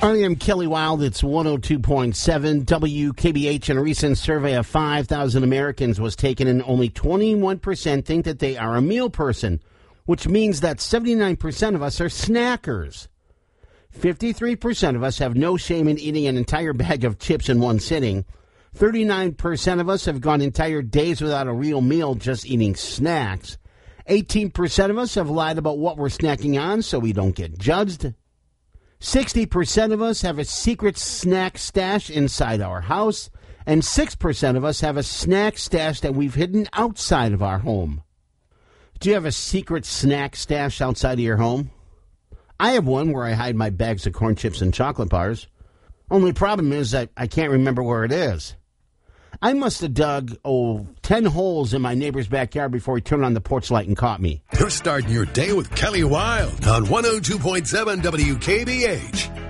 I am Kelly Wild. It's 102.7 WKBH. In a recent survey of 5,000 Americans was taken, and only 21% think that they are a meal person, which means that 79% of us are snackers. 53% of us have no shame in eating an entire bag of chips in one sitting. 39% of us have gone entire days without a real meal, just eating snacks. 18% of us have lied about what we're snacking on so we don't get judged. 60% of us have a secret snack stash inside our house, and 6% of us have a snack stash that we've hidden outside of our home. Do you have a secret snack stash outside of your home? I have one where I hide my bags of corn chips and chocolate bars. Only problem is that I can't remember where it is. I must have dug, 10 holes in my neighbor's backyard before he turned on the porch light and caught me. You're starting your day with Kelly Wild on 102.7 WKBH.